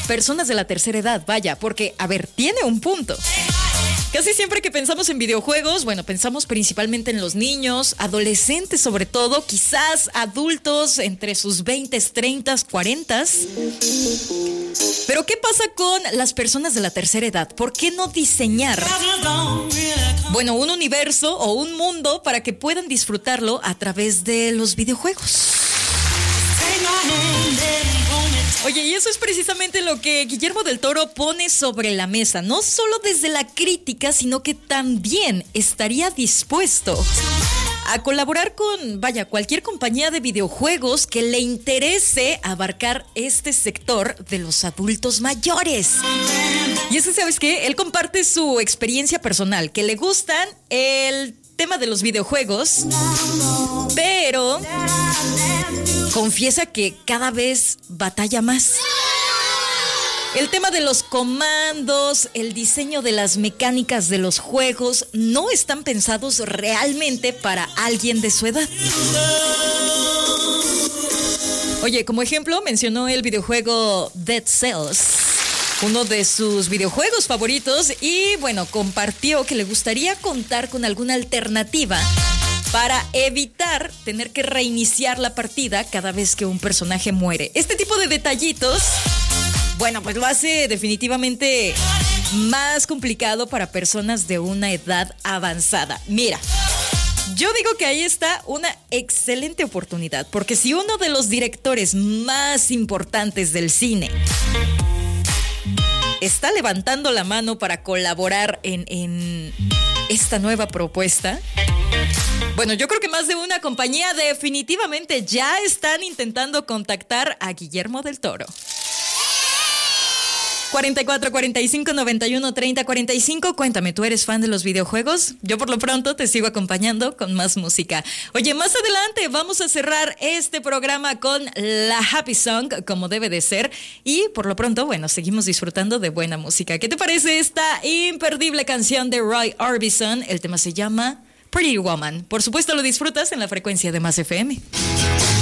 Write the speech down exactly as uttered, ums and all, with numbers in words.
personas de la tercera edad, vaya, porque, a ver, tiene un punto. Casi siempre que pensamos en videojuegos, bueno, pensamos principalmente en los niños, adolescentes sobre todo, quizás adultos entre sus veinte, treinta, cuarenta. Pero ¿qué pasa con las personas de la tercera edad? ¿Por qué no diseñar, bueno, un universo o un mundo para que puedan disfrutarlo a través de los videojuegos? Oye, y eso es precisamente lo que Guillermo del Toro pone sobre la mesa, no solo desde la crítica, sino que también estaría dispuesto a colaborar con, vaya, cualquier compañía de videojuegos que le interese abarcar este sector de los adultos mayores. Y eso, ¿sabes qué? Él comparte su experiencia personal, que le gustan el tema de los videojuegos, pero confiesa que cada vez batalla más. El tema de los comandos, el diseño de las mecánicas de los juegos no están pensados realmente para alguien de su edad. Oye, como ejemplo mencionó el videojuego Dead Cells, uno de sus videojuegos favoritos, y bueno, compartió que le gustaría contar con alguna alternativa para evitar tener que reiniciar la partida cada vez que un personaje muere. Este tipo de detallitos, bueno, pues lo hace definitivamente más complicado para personas de una edad avanzada. Mira, yo digo que ahí está una excelente oportunidad, porque si uno de los directores más importantes del cine está levantando la mano para colaborar en, en esta nueva propuesta, bueno, yo creo que más de una compañía definitivamente ya están intentando contactar a Guillermo del Toro. cuarenta y cuatro, cuarenta y cinco, noventa y uno, treinta, cuarenta y cinco. Cuéntame, ¿tú eres fan de los videojuegos? Yo por lo pronto te sigo acompañando con más música. Oye, más adelante vamos a cerrar este programa con la Happy Song, como debe de ser. Y por lo pronto, bueno, seguimos disfrutando de buena música. ¿Qué te parece esta imperdible canción de Roy Orbison? El tema se llama Pretty Woman. Por supuesto lo disfrutas en la frecuencia de Más F M.